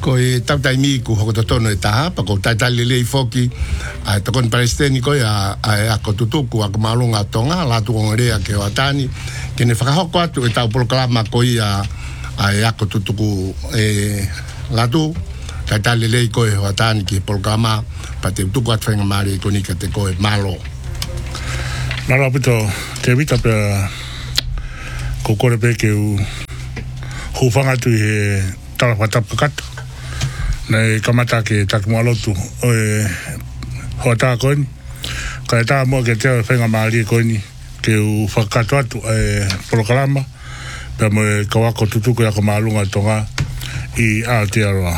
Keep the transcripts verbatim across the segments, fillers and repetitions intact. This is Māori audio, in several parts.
ko e tau tai mi ku hoko totono e taha, pa ko tai tai lelei foki, a e tokon palestini ko a a ko tutuku, a ko malunga tonga, la tu ongerea ke o atani, ke ne whakahoko atu e tau proklama ko i a a e a ko tutuku e la tu, tai tai lelei ko e o atani ki proklama, pa te utuku atu whenga maari ko nika te ko e malo. Nara pito, te vita pe ko kore pe ke u hufanga tu he tala whatapa kata. Nei kamata ke taku malotu o e hoa tā koini. Ka e tā mua ke teo whenga maari koini ke u whakakato atu e proklama pe mo e kawako tutuku ako maalunga tonga i Aotearoa.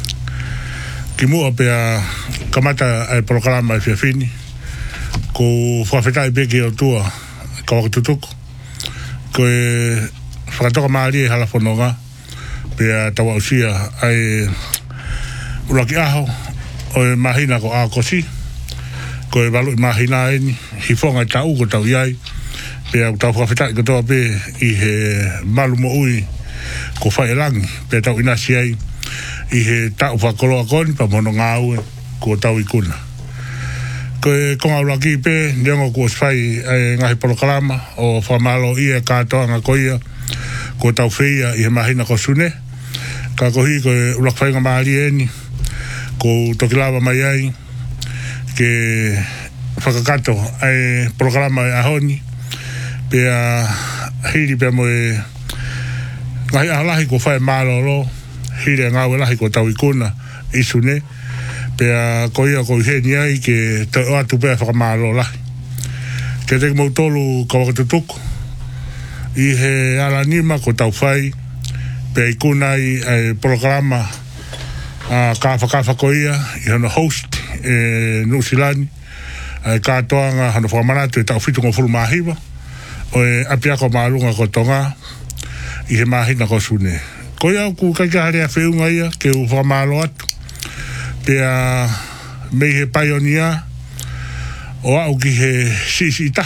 Ki mua pe a kamata e proklama e whiawhini ko whawhetai peke o tua kawako tutuku ko e whakatoka maari e halafononga pe a tawa usia ai uraki aho o e mahina ko a kosi ko e walu i mahina eni hifonga i tau ko tau iai pe a tau whawhetai ko toa pe i he malu mo ui ko whae langi pe tau inasi ai i he tau whakoloa koni pa mono ngā ue ko tau i kuna ko e konga uraki pe niongo ko swai e ngahi polokalama o whamalo i e katoa ngā koia ko tau whia i he mahina ko sune ka kohi ko e ulakawhainga maari eni ko tokilawa mai ai ke whakakato ai programa e ahoni pe a hiri pe mo e ngahi ahalahi ko whae mālolo hiri a ngāwe lahi ko tau ikuna isune pe a koia ko iheni ai ke te atu pe a whakamālo lahi ke te mautolu ka wakatutuku i he ala nima ko tau whai pe ikuna i ai programa a ka whakawha koia i hana host e Nusilani e katoanga hana whamanatu e tau whitu ngā furu mahiwa o e apiako maalunga ko tonga i he mahina ko sune koia ku kaikaharea whiunga ia ke u whamalo atu pe a mei he paionia o au ki he sisita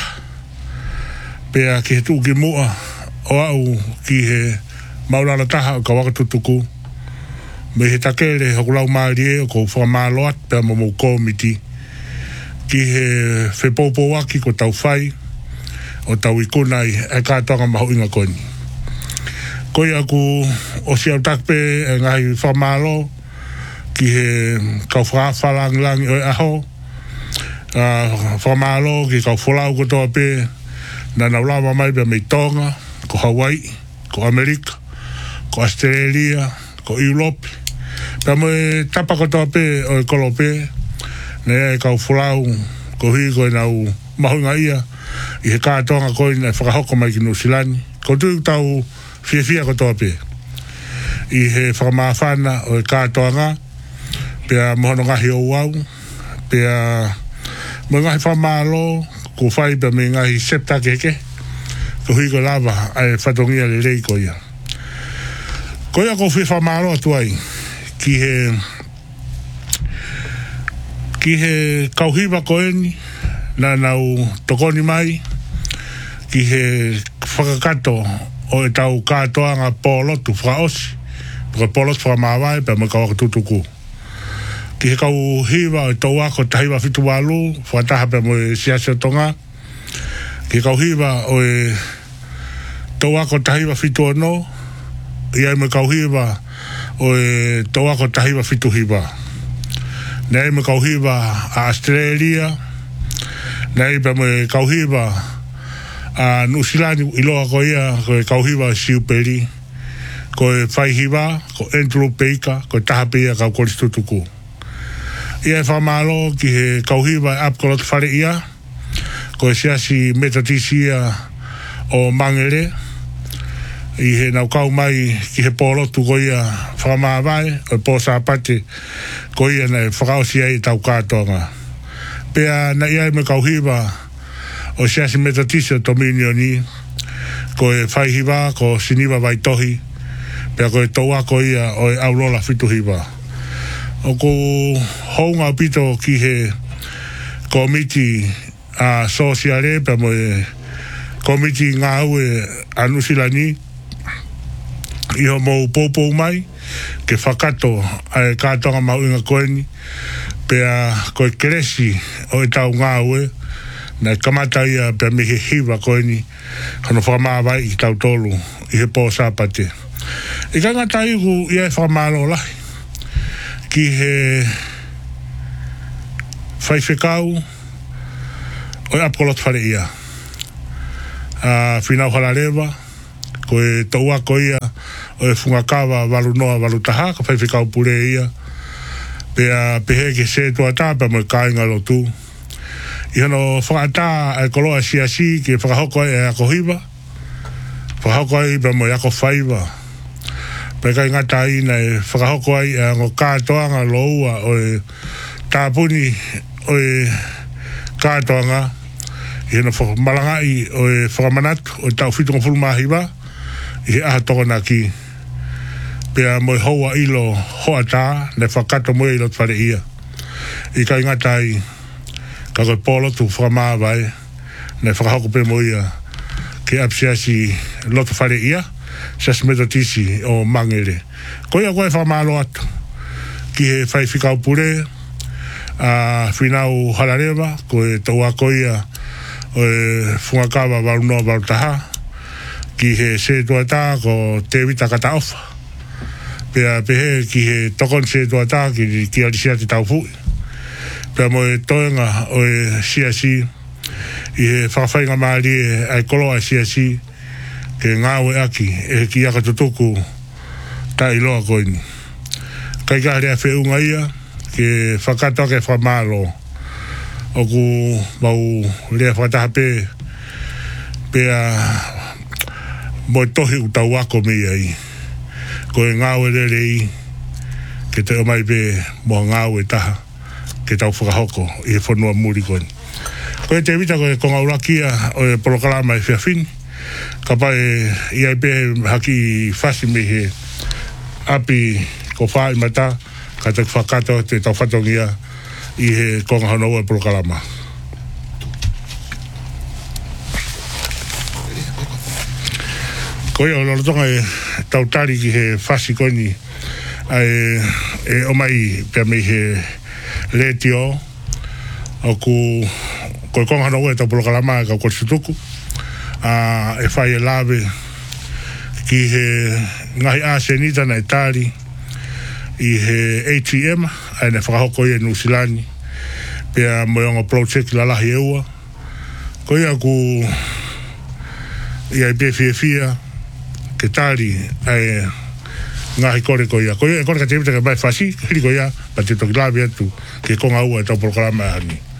pe a ki he tūki mua o au ki he maurala taha o ka wakatutuku me he takere hokulau maari e o ko whamalo at pe mo mo komiti ki he whepopo waki ko tau whai o tau ikunai e kātonga mahu inga koni koi aku o siau takpe e ngahi whamalo ki he kau whaafalang lang o e aho whamalo ki kau wholau ko toa pe na naulawa mai pe mei Tonga ko Hawaii ko Amerika ko Australia ko Europe pe mo e tapa ko toa pe o e kolope ne e kau whulau ko hui ko e nau mahunga ia i he kātonga ko i na whakahoko mai ki Nusilani ko tui tau fia fia ko toa pe i he whakamawhana o e kātonga pe a mohono ngahi o wau pe a mo ngahi whamalo ko whai pe me ngahi septa keke ko hui ko lava ai whatongia le rei ko ia ko ia ko whi whamalo atuai ki he ki he kauhiwa ko eni na nau tokoni mai ki he whakakato o e tau kātoanga polotu whaosi ko polotu whamawai pe mo kawaka tutuku ki he kauhiwa o e tau ako tahiwa fitu walu whataha pe mo e siasio tonga ki he kauhiwa o e tau ako tahiwa fitu ono ia me kauhiwa o e tau ako tahiwa fitu hiwa nei me kauhiwa a Australia nei pe mo e kauhiwa a Nusilani iloa ko ia ko e kauhiwa siuperi ko e whaihiwa ko Andrew Baker ko e tahapia kau koristutuku ia e whamalo ki he kauhiwa e apkolot whare ia ko e siasi metatisia o Mangere i he nau kau mai ki he polotu ko ia whakamawai o e pōsa pate ko ia na e whakaosi ai tau kātonga pea na ia me kauhiwa o siasi metatisia to minioni ko e whaihiwa ko siniwa vai tohi pea ko e toua ko ia o e aulola fituhiwa o ko hounga pito ki he komiti a sosiale pea mo e komiti ngā ue a Nusilani iho mo popo mai ke whakato ai kātonga mau inga koeni pea koe keresi o e tau ngā ue na kamata ia pea mihe hiwa koeni kano whakamāwai i tau tolu i he pō sāpate i ka ngata iku ia e whakamālo lahi ki he whaiwhekau o e apkolot whare ia a whinau halarewa koe taua ko ia o e whungakawa walu noa walu taha ka whaiwhekau pure ia pea pehe ke se tua tā pa mo e kāinga lotu i hano whakatā e koloa siasi ke whakahoko e ako hiwa whakahoko e pa mo e ako whaiwa pe kai ngata i na e whakahoko ai e ango kātoanga loua o e tāpuni o e kātoanga i hano whakamalanga o e whakamanatu o e tau whitunga fulmahiwa i he aha tokona ki pea mo e hoa ilo hoa tā ne whakato mo e ilo tware ia i kai ngata i ka koe polo tu whakamāwai ne whakahoko pe mo ia ke apsiasi loto whare ia sas meto tisi o mangere koia koe whakamālo atu ki he whaiwhikau pure a whinau halarewa koe taua koia o e whungakawa warunoa warutaha ki he se tua tā ko te wita kata ofa pea pehe ki he tokon se tua tā ki ki alisia te tau fui pea mo e toenga o e siasi i he whakawhainga maari e ai koloa siasi ke ngāwe aki e ki aka tutuku ta iloa koini kai ka rea whiunga ia ke whakatoke whamalo o ku mau rea whakataha pe pea mo tohi u tau ako me ai ko e ngāwe rere i ke te o mai pe mo ngāwe taha ke tau whakahoko i he whanua muri koni ko e te vita ko e konga urakia o e polokalama e whiawhini ka pai i ai pe haki whasi me he api ko whai mata ka te whakato te tau whatongia i he konga hano o e polokalama ko ia lorotonga e tautari ki he whasi koni e, e o mai pia me he letio o ku ko e konga hano e tau polokalama e kau kori sutuku a e whai e lawe ki he ngahi a senita na e tari i he A T M a ne whakahoko i e Nusilani pia moionga project la lahi eua ko ia ku ia i pe fia fia ke tari ai ngahi kore ko ia ko ia kore ka te vita ka mai fasi kiri ko ia pa te toki lawe atu ke konga ua e tau polokalama ani